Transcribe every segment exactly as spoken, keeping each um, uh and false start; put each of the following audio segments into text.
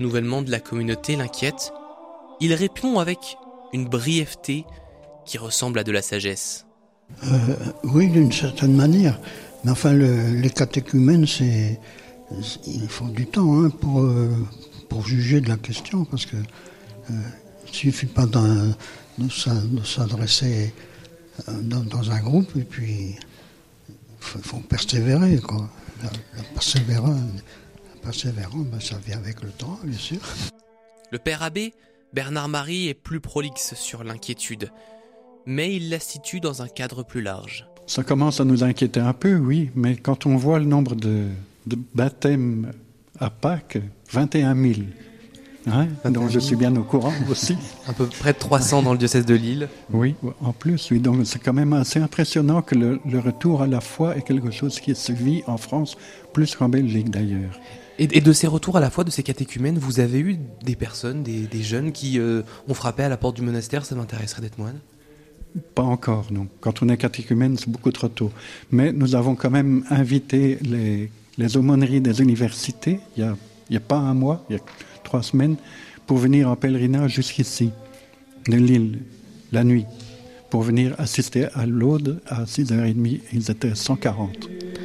Le renouvellement de la communauté l'inquiète. Il répond avec une brièveté qui ressemble à de la sagesse. Euh, oui, d'une certaine manière. Mais enfin, le, les catéchumènes, c'est, il faut du temps hein, pour, euh, pour juger de la question, parce que euh, il ne suffit pas d'un, de, de s'adresser dans, dans un groupe, et puis il faut, faut persévérer, quoi. La, la persévérance, la persévérance ben, ça vient avec le temps, bien sûr. Le père abbé, Bernard Marie, est plus prolixe sur l'inquiétude, mais il la situe dans un cadre plus large. Ça commence à nous inquiéter un peu, oui, mais quand on voit le nombre de, de baptêmes à Pâques, vingt et un mille, hein, donc je suis bien au courant aussi. Un peu près de trois cents dans le diocèse de Lille. Oui, en plus, oui, donc c'est quand même assez impressionnant que le, le retour à la foi est quelque chose qui se vit en France, plus qu'en Belgique d'ailleurs. Et, et de ces retours à la foi, de ces catéchumènes, vous avez eu des personnes, des, des jeunes qui euh, ont frappé à la porte du monastère, ça m'intéresserait d'être moine? Pas encore, non. Quand on est catéchumène, c'est beaucoup trop tôt. Mais nous avons quand même invité les, les aumôneries des universités, il y a, il y a pas un mois, il y a trois semaines, pour venir en pèlerinage jusqu'ici, de Lille, la nuit, pour venir assister à l'Aude à six heures trente. Ils étaient cent quarante.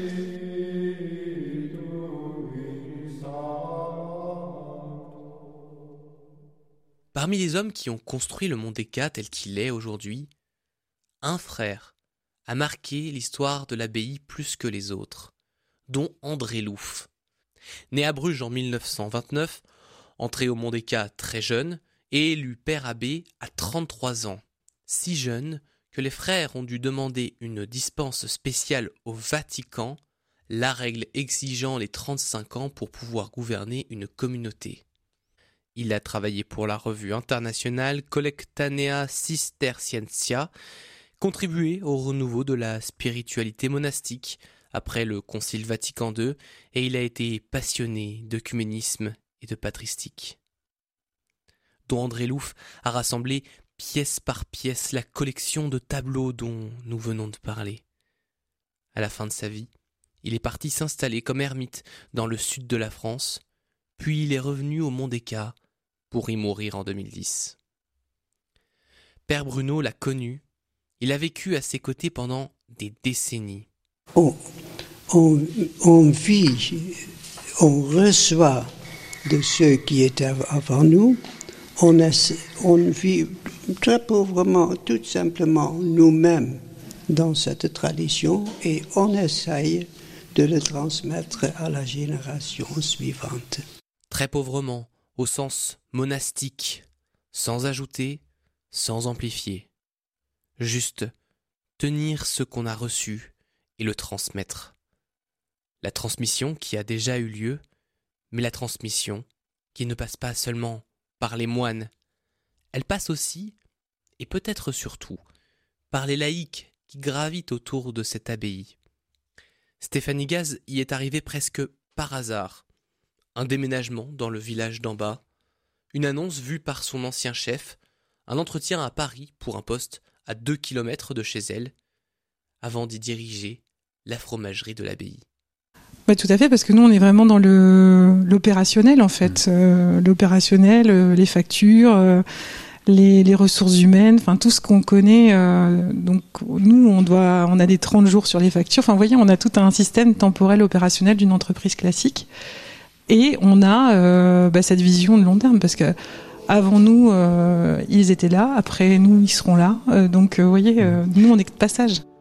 Parmi les hommes qui ont construit le Mont-des-Cats tel qu'il est aujourd'hui, un frère a marqué l'histoire de l'abbaye plus que les autres, dont André Louf. Né à Bruges en mille neuf cent vingt-neuf, entré au Mont-des-Cats très jeune et élu père abbé à trente-trois ans, si jeune que les frères ont dû demander une dispense spéciale au Vatican, la règle exigeant les trente-cinq ans pour pouvoir gouverner une communauté. Il a travaillé pour la revue internationale Collectanea Cisterciensia, contribué au renouveau de la spiritualité monastique après le Concile Vatican deux, et il a été passionné d'œcuménisme et de patristique. Don André Louf a rassemblé pièce par pièce la collection de tableaux dont nous venons de parler. À la fin de sa vie, il est parti s'installer comme ermite dans le sud de la France, puis il est revenu au Mont-des-Cats pour y mourir en deux mille dix. Père Bruno l'a connu, il a vécu à ses côtés pendant des décennies. On, on, on vit, on reçoit de ceux qui étaient avant nous, on, a, on vit très pauvrement, tout simplement nous-mêmes dans cette tradition et on essaye de le transmettre à la génération suivante. Très pauvrement, au sens monastique, sans ajouter, sans amplifier. Juste tenir ce qu'on a reçu et le transmettre. La transmission qui a déjà eu lieu, mais la transmission qui ne passe pas seulement par les moines. Elle passe aussi, et peut-être surtout, par les laïcs qui gravitent autour de cette abbaye. Stéphanie Gaz y est arrivée presque par hasard. Un déménagement dans le village d'en bas, une annonce vue par son ancien chef, un entretien à Paris pour un poste à deux kilomètres de chez elle, avant d'y diriger la fromagerie de l'abbaye. Bah, tout à fait, parce que nous, on est vraiment dans le, l'opérationnel, en fait. Mmh. Euh, l'opérationnel, euh, les factures, euh, les, les ressources humaines, enfin, tout ce qu'on connaît. Euh, donc, nous, on doit, on a des trente jours sur les factures. Enfin, vous voyez, on a tout un système temporel opérationnel d'une entreprise classique. Et on a euh, bah, cette vision de long terme, parce que avant nous, euh, ils étaient là, après nous, ils seront là. Euh, donc, vous voyez, euh, nous, on est de passage.